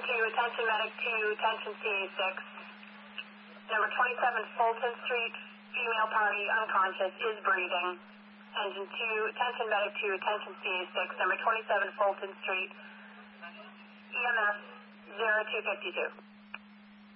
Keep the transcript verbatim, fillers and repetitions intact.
two, attention medic two, attention C A six. Number twenty-seven Fulton Street, female party, unconscious, is breathing. Engine two, attention medic two, attention C A six. Number twenty-seven Fulton Street, E M S zero two five two.